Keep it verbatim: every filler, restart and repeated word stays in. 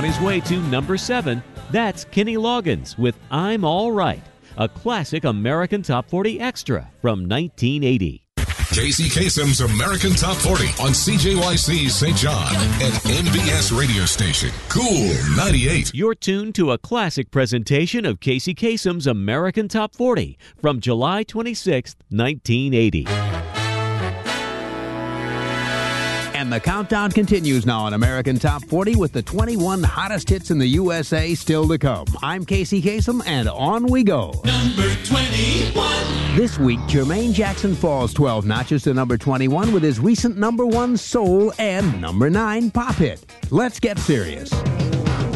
on his way to number seven. That's Kenny Loggins with I'm All Right, a classic American Top forty extra from nineteen eighty. Casey Kasem's American Top forty on C J Y C Saint John and M B S radio station Cool ninety-eight. You're tuned to a classic presentation of Casey Kasem's American Top forty from July twenty-sixth, nineteen eighty. And the countdown continues now on American Top forty with the twenty-one hottest hits in the U S A still to come. I'm Casey Kasem, and on we go. Number twenty-one. This week, Jermaine Jackson falls twelve notches to number twenty-one with his recent number one soul and number nine pop hit. Let's get serious.